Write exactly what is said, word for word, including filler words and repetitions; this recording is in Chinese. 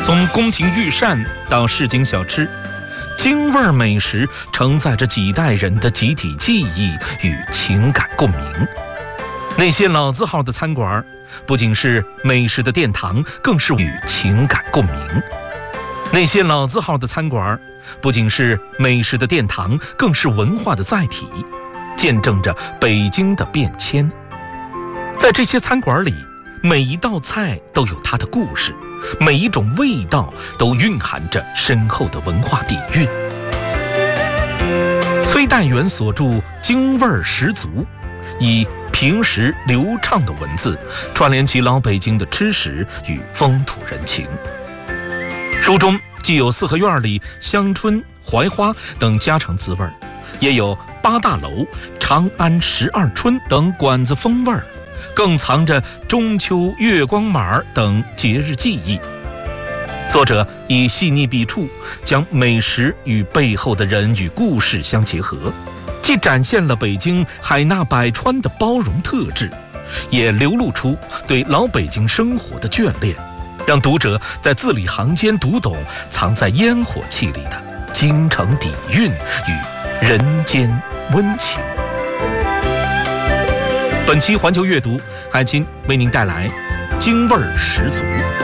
从宫廷御膳到市井小吃，京味儿美食承载着几代人的集体记忆与情感共鸣。那些老字号的餐馆不仅是美食的殿堂，更是与情感共鸣。那些老字号的餐馆不仅是美食的殿堂，更是文化的载体，见证着北京的变迁。在这些餐馆里，每一道菜都有它的故事，每一种味道都蕴含着深厚的文化底蕴。崔代元所著《京味儿十足》，以平实流畅的文字串联起老北京的吃食与风土人情。书中既有四合院里香椿、槐花等家常滋味，也有八大楼、长安十二春等馆子风味，更藏着中秋、月光马等节日记忆。作者以细腻笔触，将美食与背后的人与故事相结合，既展现了北京海纳百川的包容特质，也流露出对老北京生活的眷恋，让读者在字里行间读懂藏在烟火气里的京城底蕴与人间温情。本期环球阅读，海清为您带来京味儿十足。